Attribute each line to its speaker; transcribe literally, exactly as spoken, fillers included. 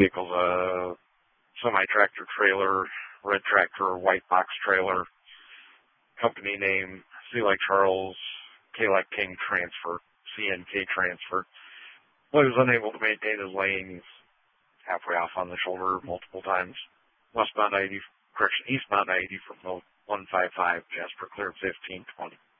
Speaker 1: Vehicle's a semi-tractor trailer, red tractor, white box trailer. Company name, C like Charles, K like King Transfer, C N K Transfer. Well, he was unable to maintain his lane. He's halfway off on the shoulder multiple times. Westbound eighty, correction, eastbound eighty from one five five, Jasper cleared fifteen twenty.